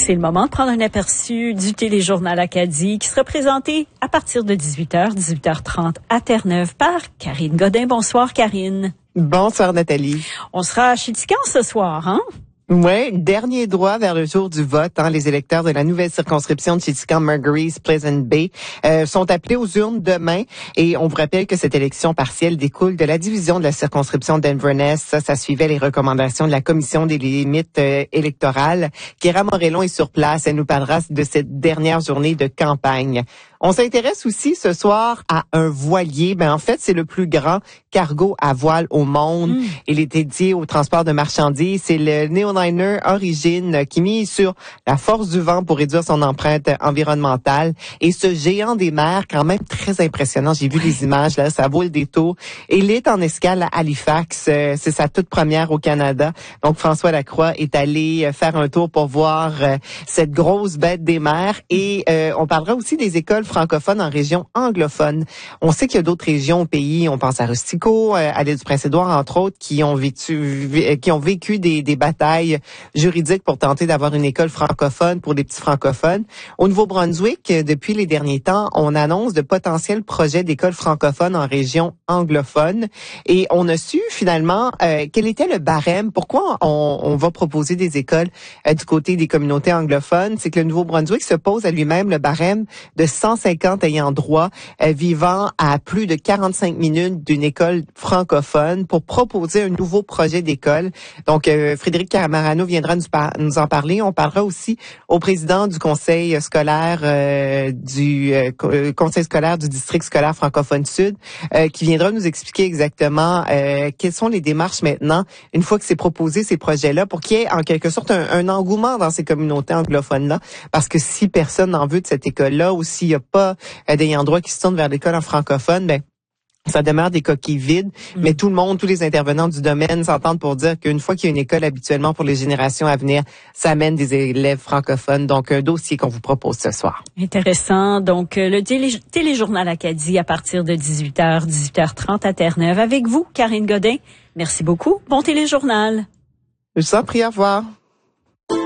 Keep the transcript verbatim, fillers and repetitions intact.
c'est le moment de prendre un aperçu du Téléjournal Acadie qui sera présenté à partir de dix-huit heures, dix-huit heures trente à Terre-Neuve par Karine Godin. Bonsoir, Karine. Bonsoir, Nathalie. On sera à Chitican ce soir, hein? Oui, dernier droit vers le jour du vote. Hein. Les électeurs de la nouvelle circonscription de Chitican-Marguerite Pleasant Bay euh, sont appelés aux urnes demain. Et on vous rappelle que cette élection partielle découle de la division de la circonscription d'Inverness. Ça, ça suivait les recommandations de la Commission des limites euh, électorales. Kéra Morellon est sur place. Elle nous parlera de cette dernière journée de campagne. On s'intéresse aussi ce soir à un voilier. Ben en fait, c'est le plus grand cargo à voile au monde. Mm. Il est dédié au transport de marchandises. C'est le Neoliner Origin qui mise sur la force du vent pour réduire son empreinte environnementale. Et ce géant des mers, quand même très impressionnant. J'ai vu les images, là, ça vaut le détour. Et il est en escale à Halifax. C'est sa toute première au Canada. Donc, François Lacroix est allé faire un tour pour voir cette grosse bête des mers. Et euh, on parlera aussi des écoles francophones en région anglophone. On sait qu'il y a d'autres régions au pays, on pense à Rustico, à l'île du Prince-Édouard, entre autres, qui ont vécu, qui ont vécu des, des batailles juridiques pour tenter d'avoir une école francophone pour des petits francophones. Au Nouveau-Brunswick, depuis les derniers temps, on annonce de potentiels projets d'écoles francophones en région anglophone. Et on a su finalement euh, quel était le barème, pourquoi on, on va proposer des écoles euh, du côté des communautés anglophones. C'est que le Nouveau-Brunswick se pose à lui-même le barème de cent cinquante ayants droit euh, vivant à plus de quarante-cinq minutes d'une école francophone pour proposer un nouveau projet d'école. Donc, euh, Frédéric Camarano viendra nous, par- nous en parler. On parlera aussi au président du conseil scolaire euh, du euh, conseil scolaire du district scolaire francophone sud euh, qui viendra nous expliquer exactement euh, quelles sont les démarches maintenant une fois que c'est proposé ces projets-là pour qu'il y ait en quelque sorte un, un engouement dans ces communautés anglophones-là. Parce que si personne n'en veut de cette école-là ou s'il n'y a pas euh, d'ayants droit qui se tournent vers l'école en francophone, ben ça demeure des coquilles vides, mmh. mais tout le monde, tous les intervenants du domaine s'entendent pour dire qu'une fois qu'il y a une école habituellement pour les générations à venir, ça amène des élèves francophones. Donc, un dossier qu'on vous propose ce soir. Intéressant. Donc, le télé- Téléjournal Acadie à partir de dix-huit heures, dix-huit heures trente à Terre-Neuve. Avec vous, Karine Godin. Merci beaucoup. Bon téléjournal. Je vous en prie, au revoir.